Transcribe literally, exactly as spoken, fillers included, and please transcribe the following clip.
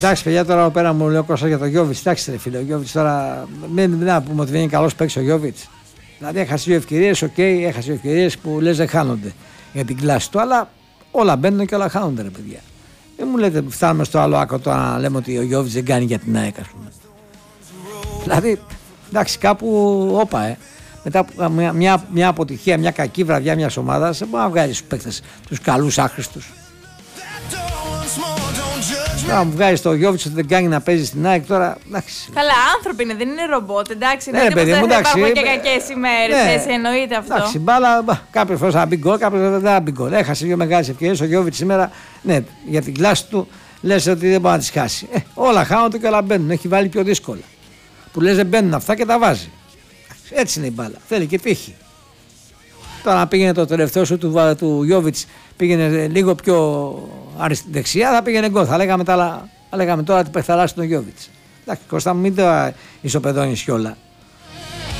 Εντάξει, παιδιά, τώρα εδώ πέρα μου λέει ο Κώστας για τον Γιώβιτς. Εντάξει, ρε φίλε, ο Γιώβιτς τώρα. Μην να πούμε ότι δεν είναι καλός παίκτης ο Γιώβιτς. Δηλαδή, έχασε δύο ευκαιρίες, οκ, okay, έχασε δύο ευκαιρίες που λες δεν χάνονται για την κλάση του, αλλά όλα μπαίνουν και όλα χάνονται, ρε παιδιά. Δεν μου λέτε, φτάνουμε στο άλλο άκρο τώρα να λέμε ότι ο Γιώβιτς δεν κάνει για την ΑΕΚ, ας πούμε. Δηλαδή, εντάξει, κάπου όπα, ε. Μετά από μια, μια, μια αποτυχία, μια κακή βραδιά μια ομάδα, δεν μπορεί να βγάλει του παίκτες, του καλούς άχρηστους. Να μου βγάζει το Γιώβιτς ότι δεν κάνει να παίζει στην ΑΕΚ τώρα. Εντάξει. Καλά, άνθρωποι είναι, δεν είναι ρομπότ. Εντάξει, ναι, παιδί μου, εντάξει. Υπάρχουν και κακές ημέρες, ναι, έτσι εννοείται αυτό. Εντάξει, μπάλα, κάποιες φορές θα μπει γκολ, κάποιες φορές δεν θα μπει γκολ. Έχασε δύο μεγάλες ευκαιρίες ο Γιώβιτς σήμερα. Ναι, για την κλάση του λες ότι δεν μπορεί να τις χάσει. Ε, όλα χάνονται και όλα μπαίνουν. Έχει βάλει πιο δύσκολα. Που λες δεν μπαίνουν αυτά και τα βάζει. Έτσι είναι η μπάλα. Θέλει και τύχη. Τώρα να πήγαινε το τελευταίο σου του, του Γιώβιτς, πήγαινε λίγο πιο δεξιά, θα πήγαινε γκολ. Θα λέγαμε, τα, θα λέγαμε τώρα ότι θα αλλάξει τον Γιώβιτς. Εντάξει, Κώστα μου, μην το ισοπεδώνεις κιόλα.